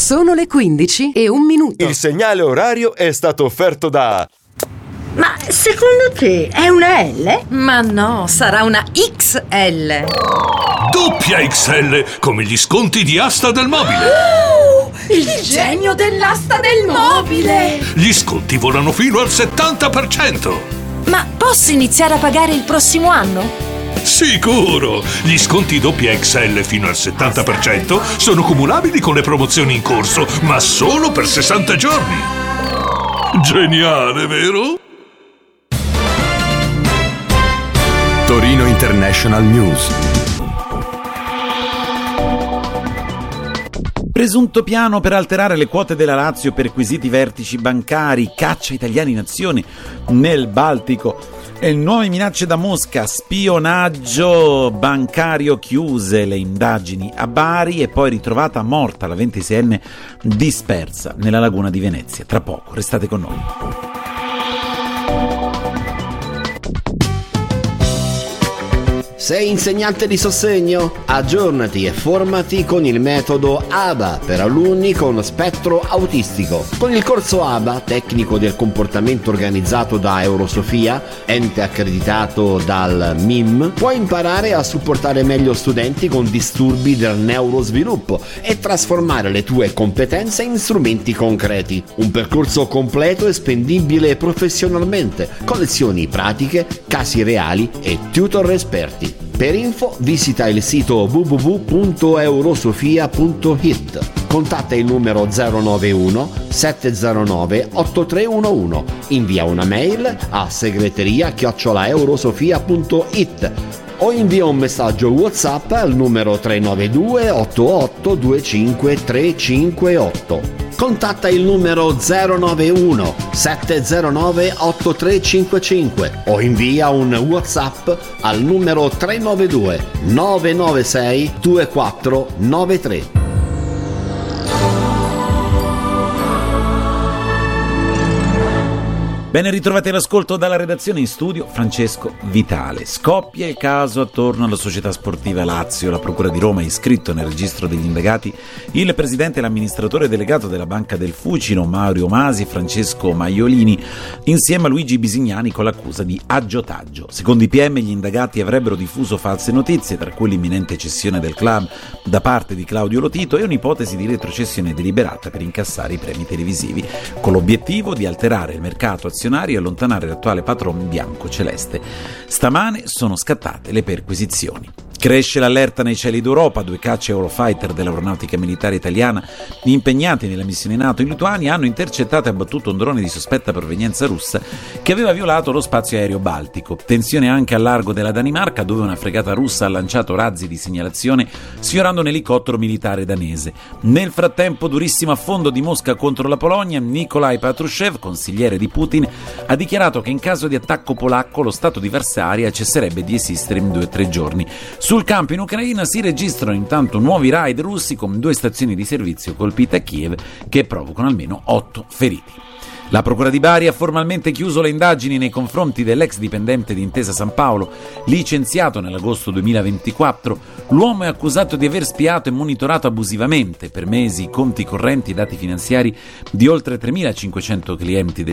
Sono le 15:01. Il segnale orario è stato offerto da... Ma secondo te è una L? Ma no, sarà una XL. Doppia XL, come gli sconti di Asta del Mobile. Il genio dell'asta del mobile! Gli sconti volano fino al 70%. Ma posso iniziare a pagare il prossimo anno? Sicuro! Gli sconti doppia XL fino al 70% sono cumulabili con le promozioni in corso, ma solo per 60 giorni. Geniale, vero? Torino International News. Presunto piano per alterare le quote della Lazio, perquisiti vertici bancari, caccia italiani in azione nel Baltico e nuove minacce da Mosca, spionaggio bancario, chiuse le indagini a Bari e poi ritrovata morta la 26enne dispersa nella laguna di Venezia. Tra poco, restate con noi. Sei insegnante di sostegno? Aggiornati e formati con il metodo ABA per alunni con spettro autistico. Con il corso ABA, tecnico del comportamento organizzato da Eurosofia, ente accreditato dal MIM, puoi imparare a supportare meglio studenti con disturbi del neurosviluppo e trasformare le tue competenze in strumenti concreti. Un percorso completo e spendibile professionalmente, con lezioni pratiche, casi reali e tutor esperti. Per info visita il sito www.eurosofia.it. Contatta il numero 091 709 8311. Invia una mail a segreteria@eurosofia.it o invia un messaggio WhatsApp al numero 392 88 25 358. Contatta il numero 091 709 8355 o invia un WhatsApp al numero 392 996 2493. Ben ritrovati all'ascolto dalla redazione, in studio Francesco Vitale. Scoppia il caso attorno alla società sportiva Lazio. La Procura di Roma ha iscritto nel registro degli indagati il presidente e l'amministratore delegato della Banca del Fucino, Mario Masi, Francesco Maiolini, insieme a Luigi Bisignani con l'accusa di aggiotaggio. Secondo i PM gli indagati avrebbero diffuso false notizie, tra cui l'imminente cessione del club da parte di Claudio Lotito e un'ipotesi di retrocessione deliberata per incassare i premi televisivi, con l'obiettivo di alterare il mercato azionario e allontanare l'attuale patron bianco-celeste. Stamane sono scattate le perquisizioni. Cresce l'allerta nei cieli d'Europa. 2 cacce Eurofighter dell'aeronautica militare italiana impegnati nella missione NATO in Lituania hanno intercettato e abbattuto un drone di sospetta provenienza russa che aveva violato lo spazio aereo baltico. Tensione anche al largo della Danimarca, dove una fregata russa ha lanciato razzi di segnalazione sfiorando un elicottero militare danese. Nel frattempo, durissimo affondo di Mosca contro la Polonia. Nikolai Patrushev, consigliere di Putin, ha dichiarato che in caso di attacco polacco lo stato di Varsavia cesserebbe di esistere in 2 o 3 giorni. Sul campo in Ucraina si registrano intanto nuovi raid russi con 2 stazioni di servizio colpite a Kiev che provocano almeno 8 feriti. La Procura di Bari ha formalmente chiuso le indagini nei confronti dell'ex dipendente di Intesa San Paolo, licenziato nell'agosto 2024. L'uomo è accusato di aver spiato e monitorato abusivamente per mesi i conti correnti e dati finanziari di oltre 3.500 clienti del